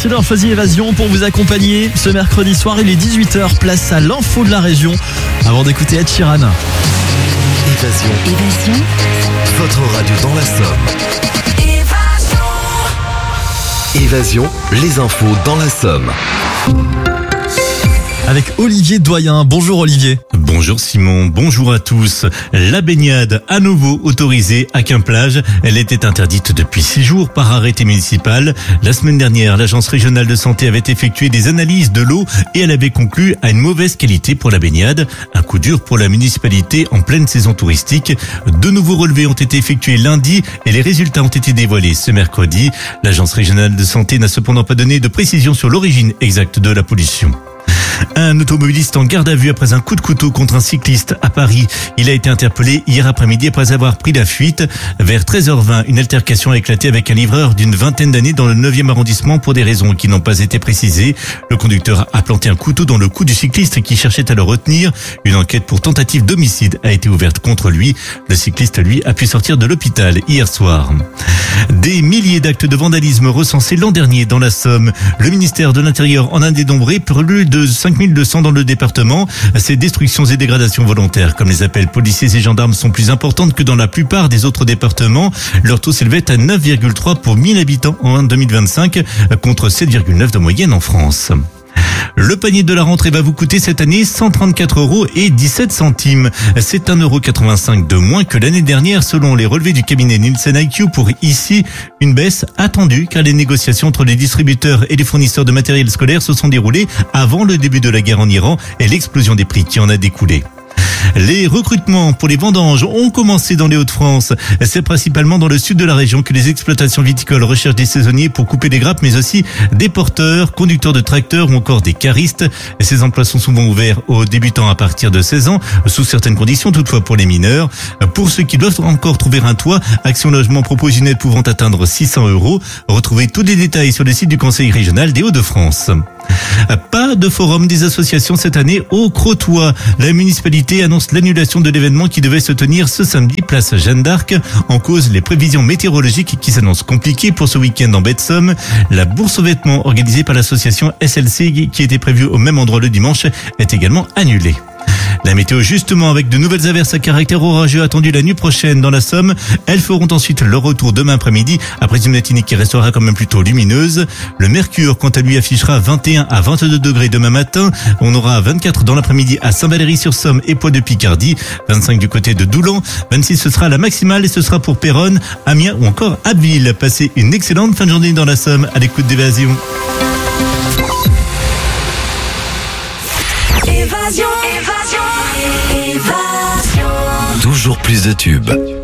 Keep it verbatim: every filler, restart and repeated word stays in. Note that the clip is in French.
Merci d'avoir choisi Évasion pour vous accompagner. Ce mercredi soir, il est dix-huit heures, place à l'info de la région. Avant d'écouter Ed Sheeran. Évasion. Évasion. Votre radio dans la Somme. Évasion. Évasion, les infos dans la Somme. Avec Olivier Doyen. Bonjour Olivier. Bonjour Simon, bonjour à tous. La baignade à nouveau autorisée à Quimplage. Elle était interdite depuis six jours par arrêté municipal. La semaine dernière, l'agence régionale de santé avait effectué des analyses de l'eau et elle avait conclu à une mauvaise qualité pour la baignade. Un coup dur pour la municipalité en pleine saison touristique. De nouveaux relevés ont été effectués lundi et les résultats ont été dévoilés ce mercredi. L'agence régionale de santé n'a cependant pas donné de précision sur l'origine exacte de la pollution. Un automobiliste en garde à vue après un coup de couteau contre un cycliste à Paris. Il a été interpellé hier après-midi après avoir pris la fuite. Vers treize heures vingt, une altercation a éclaté avec un livreur d'une vingtaine d'années dans le neuvième arrondissement pour des raisons qui n'ont pas été précisées. Le conducteur a planté un couteau dans le cou du cycliste qui cherchait à le retenir. Une enquête pour tentative d'homicide a été ouverte contre lui. Le cycliste, lui, a pu sortir de l'hôpital hier soir. Des milliers d'actes de vandalisme recensés l'an dernier dans la Somme. Le ministère de l'Intérieur en a dénombré plus de cinq mille deux cents dans le département. Ces destructions et dégradations volontaires, comme les appels policiers et gendarmes, sont plus importantes que dans la plupart des autres départements. Leur taux s'élevait à neuf virgule trois pour mille habitants en deux mille vingt-cinq, contre sept virgule neuf de moyenne en France. Le panier de la rentrée va vous coûter cette année cent trente-quatre euros et dix-sept centimes. C'est un euro quatre-vingt-cinq de moins que l'année dernière selon les relevés du cabinet Nielsen I Q. Pour ici, une baisse attendue car les négociations entre les distributeurs et les fournisseurs de matériel scolaire se sont déroulées avant le début de la guerre en Iran et l'explosion des prix qui en a découlé. Les recrutements pour les vendanges ont commencé dans les Hauts-de-France. C'est principalement dans le sud de la région que les exploitations viticoles recherchent des saisonniers pour couper les grappes, mais aussi des porteurs, conducteurs de tracteurs ou encore des caristes. Ces emplois sont souvent ouverts aux débutants à partir de seize ans, sous certaines conditions toutefois pour les mineurs. Pour ceux qui doivent encore trouver un toit, Action Logement propose une aide pouvant atteindre six cents euros. Retrouvez tous les détails sur le site du Conseil régional des Hauts-de-France. Pas de forum des associations cette année au Crotoy. La municipalité annonce l'annulation de l'événement qui devait se tenir ce samedi, place Jeanne d'Arc. En cause, les prévisions météorologiques qui s'annoncent compliquées pour ce week-end en baie de Somme. La bourse aux vêtements organisée par l'association S L C qui était prévue au même endroit le dimanche est également annulée. La météo justement avec de nouvelles averses à caractère orageux attendues la nuit prochaine dans la Somme. Elles feront ensuite leur retour demain après-midi après une matinée qui restera quand même plutôt lumineuse. Le mercure quant à lui affichera vingt et un à vingt-deux degrés demain matin. On aura vingt-quatre dans l'après-midi à Saint-Valery-sur-Somme et Poix-de-Picardie. vingt-cinq du côté de Doulan. vingt-six ce sera la maximale et ce sera pour Péronne, Amiens ou encore Abbeville. Passez une excellente fin de journée dans la Somme à l'écoute d'Évasion. Évasion. Évasion. Évasion. Toujours plus de tubes.